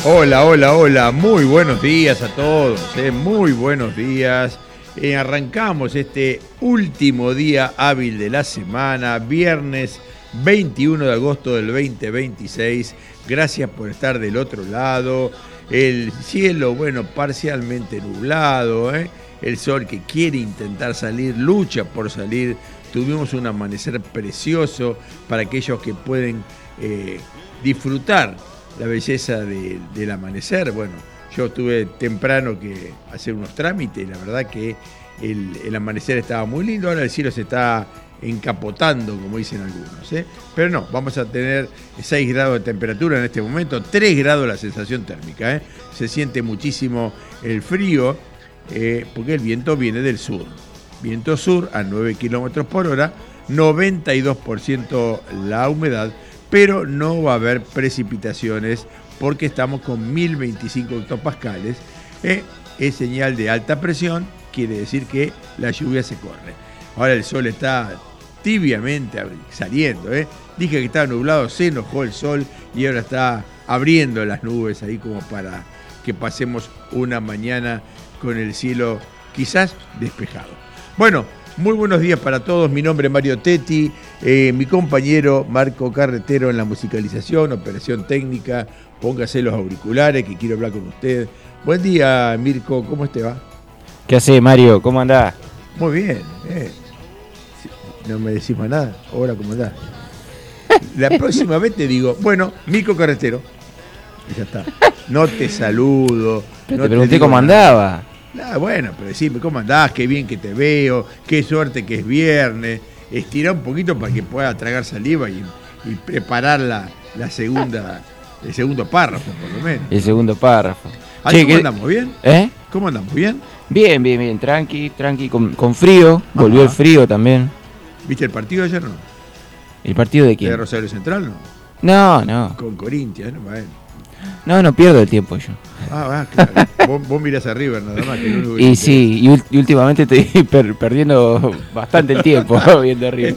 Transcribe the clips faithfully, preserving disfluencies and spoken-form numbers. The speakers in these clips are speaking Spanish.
Hola, hola, hola, muy buenos días a todos, eh, muy buenos días. Eh, arrancamos este último día hábil de la semana, viernes veintiuno de agosto del veinte veintiséis. Gracias por estar del otro lado. El cielo, bueno, parcialmente nublado, ¿eh? El sol que quiere intentar salir, lucha por salir. Tuvimos un amanecer precioso para aquellos que pueden eh, disfrutar la belleza de, del amanecer. Bueno, yo tuve temprano que hacer unos trámites, la verdad que el, el amanecer estaba muy lindo. Ahora el cielo se está encapotando, como dicen algunos, ¿eh? Pero no, vamos a tener seis grados de temperatura en este momento, tres grados la sensación térmica, ¿eh? Se siente muchísimo el frío, eh, porque el viento viene del sur. Viento sur a nueve kilómetros por hora, noventa y dos por ciento la humedad, pero no va a haber precipitaciones porque estamos con mil veinticinco hectopascales. Eh, es señal de alta presión, quiere decir que la lluvia se corre. Ahora el sol está tibiamente saliendo, ¿eh? Dije que estaba nublado, se enojó el sol y ahora está abriendo las nubes ahí como para que pasemos una mañana con el cielo quizás despejado. Bueno, muy buenos días para todos. Mi nombre es Mario Tetti, eh, mi compañero Marco Carretero en la musicalización, operación técnica. Póngase los auriculares que quiero hablar con usted. Buen día, Mirko, ¿cómo te va? ¿Qué hace, Mario? ¿Cómo andás? Muy bien. Eh. No me decís más nada. Hola, ¿cómo andás? La próxima vez te digo, bueno, Mirko Carretero. Y ya está. No te saludo. Pero no te pregunté te cómo nada. andaba. Ah, bueno, pero decime, ¿cómo andás? Qué bien que te veo, qué suerte que es viernes. Estirá un poquito para que pueda tragar saliva y, y preparar la, la segunda, el segundo párrafo, por lo menos. El segundo párrafo. Ah, Che, ¿cómo ¿qué? andamos? ¿Bien? ¿Eh? ¿Cómo andamos? ¿Bien? Bien, bien, bien. Tranqui, tranqui, con, con frío. Volvió Ajá. el frío también. ¿Viste el partido ayer o no? ¿El partido de ¿De quién? Rosario Central no? No, no. Con Corinthians, ¿no? Bueno. No, no pierdo el tiempo yo. Ah, ah, claro. vos, vos mirás a River nada más. Que no Y sí, y, ul- y últimamente estoy per- perdiendo bastante el tiempo viendo River.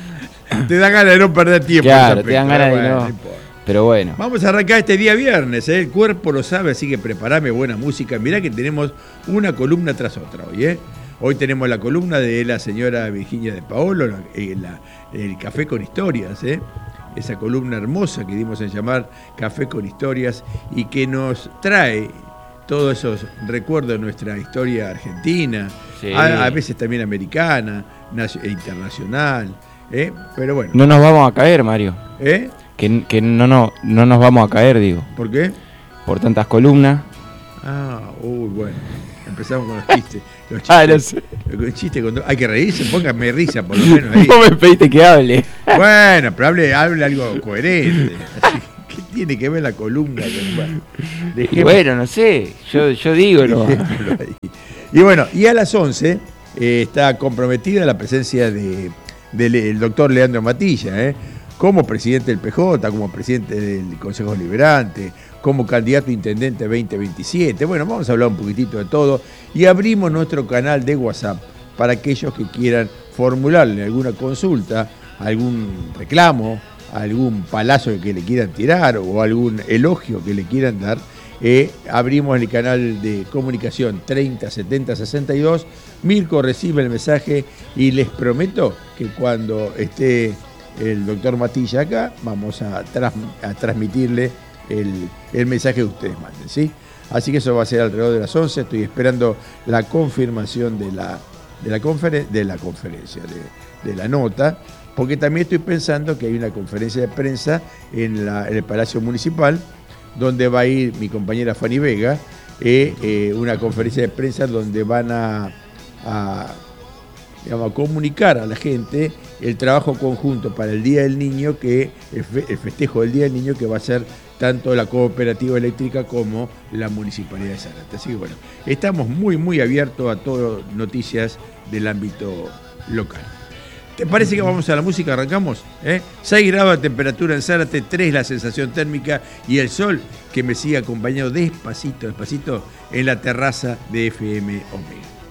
Te dan ganas de no perder tiempo. Claro, ese te dan aspecto, ganas de bueno, no. importa. Pero bueno. Vamos a arrancar este día viernes, ¿eh? El cuerpo lo sabe, así que preparame buena música. Mirá que tenemos una columna tras otra hoy, ¿eh? Hoy tenemos la columna de la señora Virginia de Paolo, la, la, el Café con Historias, ¿eh? Esa columna hermosa que dimos en llamar Café con Historias y que nos trae todos esos recuerdos de nuestra historia argentina, Sí. a, a veces también americana, nacio- e internacional, ¿eh? Pero bueno, No nos vamos a caer, Mario. ¿eh? Que, que no, no, no nos vamos a caer, digo. ¿Por qué? Por tantas columnas. Ah, uy, bueno. Empezamos con los chistes. Los chistes, Ah, no sé. los chistes con- hay que reírse, póngame risa por lo menos ahí. Vos me pediste que hable. Bueno, pero hable, hable algo coherente. Así, ¿qué tiene que ver la columna? con- bueno, Y dejemos- bueno, no sé. Yo, yo digo, no. dejémoslo ahí. Y bueno, y a las once eh, está comprometida la presencia de, del el doctor Leandro Matilla, ¿eh? Como presidente del P J, como presidente del Consejo Liberante, como candidato a intendente veinte veintisiete. Bueno, vamos a hablar un poquitito de todo y abrimos nuestro canal de WhatsApp para aquellos que quieran formularle alguna consulta, algún reclamo, algún palazo que le quieran tirar o algún elogio que le quieran dar. Eh, abrimos el canal de comunicación treinta setenta sesenta y dos. Mirko recibe el mensaje y les prometo que cuando esté el doctor Matilla acá, vamos a, tras, a transmitirle el, el mensaje que ustedes manden, ¿sí? Así que eso va a ser alrededor de las once. Estoy esperando la confirmación de la, de la, conferen- de la conferencia, de, de la nota, porque también estoy pensando que hay una conferencia de prensa en, la, en el Palacio Municipal, donde va a ir mi compañera Fanny Vega, eh, eh, una conferencia de prensa donde van a, a digamos, a comunicar a la gente el trabajo conjunto para el Día del Niño, que el, fe, el festejo del Día del Niño, que va a ser tanto la Cooperativa Eléctrica como la Municipalidad de Zárate. Así que bueno, estamos muy, muy abiertos a todas noticias del ámbito local. ¿Te parece que vamos a la música? ¿Arrancamos? ¿Eh? seis grados de temperatura en Zárate, tres la sensación térmica y el sol que me sigue acompañando despacito, despacito en la terraza de F M Omega.